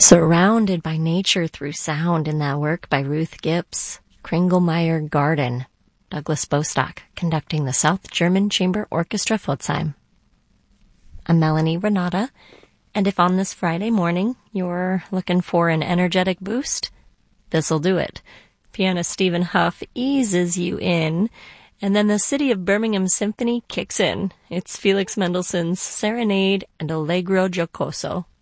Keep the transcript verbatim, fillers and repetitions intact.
Surrounded by nature through sound in that work by Ruth Gips. Kringelmeyer Garden. Douglas Bostock, conducting the South German Chamber Orchestra Pforzheim. I'm Melanie Renata, and if on this Friday morning you're looking for an energetic boost, this'll do it. Pianist Stephen Huff eases you in, and then the City of Birmingham Symphony kicks in. It's Felix Mendelssohn's Serenade and Allegro Giocoso.